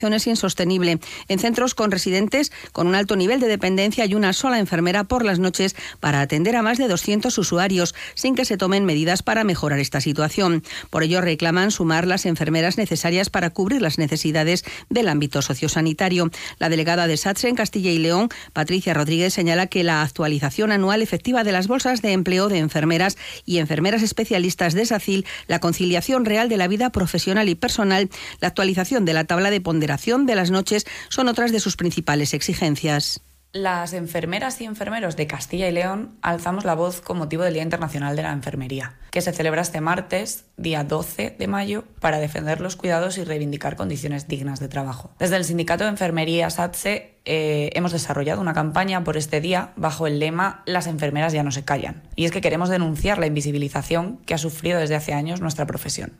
es insostenible. En centros con residentes con un alto nivel de dependencia hay una sola enfermera por las noches para atender a más de 200 usuarios, sin que se tomen medidas para mejorar esta situación. Por ello reclaman sumar las enfermeras necesarias para cubrir las necesidades del ámbito sociosanitario. La delegada de SATSE en Castilla y León, Patricia Rodríguez, señala que la actualización anual efectiva de las bolsas de empleo de enfermeras y enfermeras especialistas de SACIL, la conciliación real de la vida profesional y personal, la actualización de la tabla de ponderación de las noches son otras de sus principales exigencias. Las enfermeras y enfermeros de Castilla y León alzamos la voz con motivo del Día Internacional de la Enfermería, que se celebra este martes, día 12 de mayo, para defender los cuidados y reivindicar condiciones dignas de trabajo. Desde el Sindicato de Enfermería SATSE hemos desarrollado una campaña por este día bajo el lema «Las enfermeras ya no se callan». Y es que queremos denunciar la invisibilización que ha sufrido desde hace años nuestra profesión.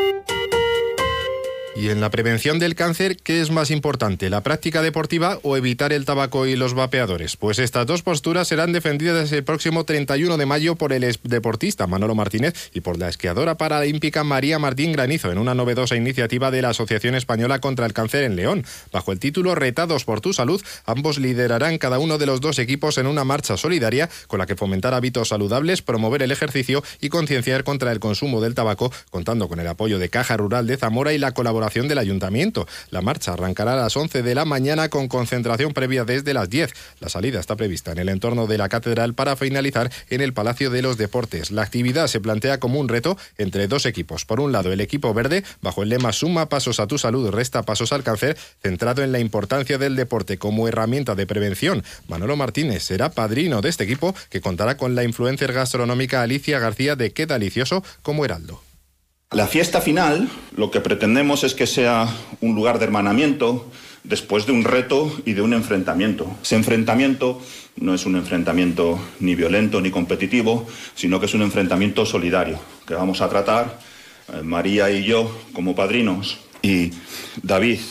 Y en la prevención del cáncer, ¿qué es más importante, la práctica deportiva o evitar el tabaco y los vapeadores? Pues estas dos posturas serán defendidas el próximo 31 de mayo por el deportista Manolo Martínez y por la esquiadora paralímpica María Martín Granizo en una novedosa iniciativa de la Asociación Española contra el Cáncer en León. Bajo el título Retados por tu salud, ambos liderarán cada uno de los dos equipos en una marcha solidaria con la que fomentar hábitos saludables, promover el ejercicio y concienciar contra el consumo del tabaco, contando con el apoyo de Caja Rural de Zamora y la colaboración del Ayuntamiento. La marcha arrancará a las 11 de la mañana con concentración previa desde las 10. La salida está prevista en el entorno de la Catedral para finalizar en el Palacio de los Deportes. La actividad se plantea como un reto entre dos equipos. Por un lado, el equipo verde, bajo el lema Suma pasos a tu salud, resta pasos al cáncer, centrado en la importancia del deporte como herramienta de prevención. Manolo Martínez será padrino de este equipo, que contará con la influencer gastronómica Alicia García de Qué Delicioso como heraldo. La fiesta final, lo que pretendemos es que sea un lugar de hermanamiento después de un reto y de un enfrentamiento. Ese enfrentamiento no es un enfrentamiento ni violento ni competitivo, sino que es un enfrentamiento solidario, que vamos a tratar María y yo como padrinos, y David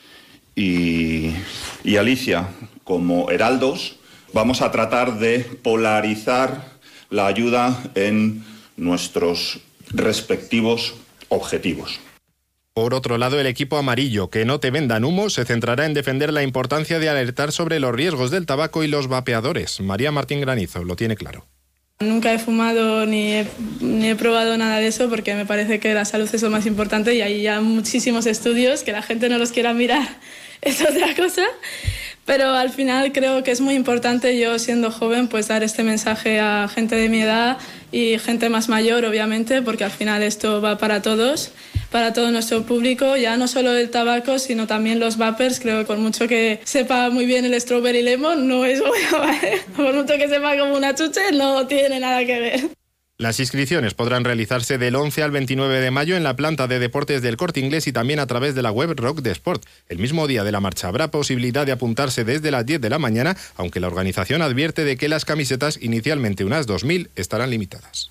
y Alicia como heraldos. Vamos a tratar de polarizar la ayuda en nuestros respectivos objetivos. Por otro lado, el equipo amarillo, Que no te vendan humo, se centrará en defender la importancia de alertar sobre los riesgos del tabaco y los vapeadores. María Martín Granizo lo tiene claro. Nunca he fumado ni he probado nada de eso, porque me parece que la salud es lo más importante y hay ya muchísimos estudios, que la gente no los quiera mirar es otra cosa. Pero al final creo que es muy importante, yo siendo joven, pues dar este mensaje a gente de mi edad y gente más mayor, obviamente, porque al final esto va para todos, para todo nuestro público, ya no solo el tabaco, sino también los vapers. Creo que por mucho que sepa muy bien el strawberry lemon, no es bueno, ¿vale? Por mucho que sepa como una chuche, no tiene nada que ver. Las inscripciones podrán realizarse del 11 al 29 de mayo en la planta de deportes del Corte Inglés y también a través de la web Rock de Sport. El mismo día de la marcha habrá posibilidad de apuntarse desde las 10 de la mañana, aunque la organización advierte de que las camisetas, inicialmente unas 2.000, estarán limitadas.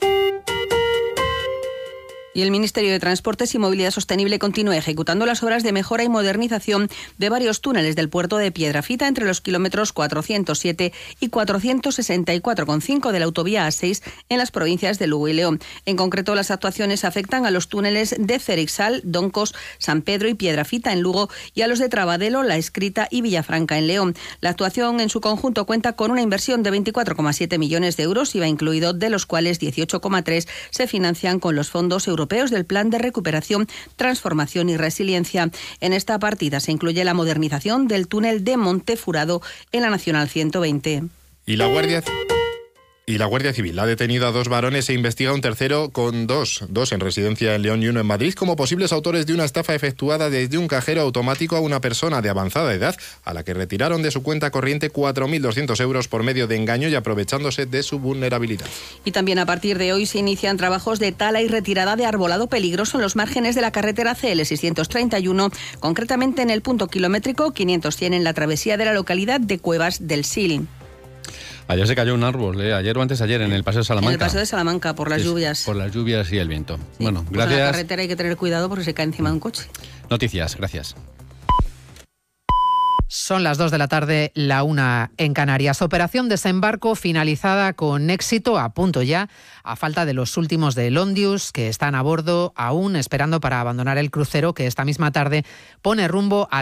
Y el Ministerio de Transportes y Movilidad Sostenible continúa ejecutando las obras de mejora y modernización de varios túneles del puerto de Piedrafita entre los kilómetros 407 y 464,5 de la autovía A6 en las provincias de Lugo y León. En concreto, las actuaciones afectan a los túneles de Cerixal, Doncos, San Pedro y Piedrafita en Lugo y a los de Trabadelo, La Escrita y Villafranca en León. La actuación en su conjunto cuenta con una inversión de 24,7 millones de euros, IVA incluido, de los cuales 18,3 se financian con los fondos europeos del Plan de Recuperación, Transformación y Resiliencia. En esta partida se incluye la modernización del túnel de Montefurado en la Nacional 120. Y la Guardia Civil ha detenido a 2 varones e investiga a un tercero con dos en residencia en León y uno en Madrid como posibles autores de una estafa efectuada desde un cajero automático a una persona de avanzada edad a la que retiraron de su cuenta corriente 4.200 euros por medio de engaño y aprovechándose de su vulnerabilidad. Y también a partir de hoy se inician trabajos de tala y retirada de arbolado peligroso en los márgenes de la carretera CL 631, concretamente en el punto kilométrico 500-100 en la travesía de la localidad de Cuevas del Sil. Ayer se cayó un árbol, ayer o antes de ayer, en el Paseo de Salamanca. En el Paseo de Salamanca, por las lluvias. Por las lluvias y el viento. Sí. Bueno, Pues gracias. en la carretera hay que tener cuidado porque se cae encima de un coche. Noticias, gracias. Son las 2 de la tarde, la 1 en Canarias. Operación desembarco finalizada con éxito, a punto ya, a falta de los últimos de Londius, que están a bordo aún esperando para abandonar el crucero que esta misma tarde pone rumbo a